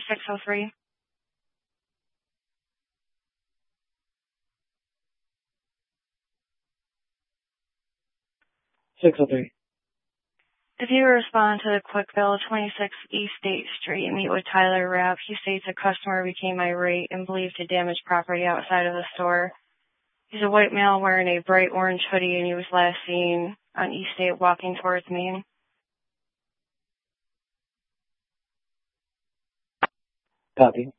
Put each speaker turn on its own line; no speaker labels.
603.
603.
If you respond to the quick bill, 26 East State Street, meet with Tyler Rapp. He states a customer became irate and believed to damage property outside of the store. He's a white male wearing a bright orange hoodie, and he was last seen on East State walking towards me.
Copy.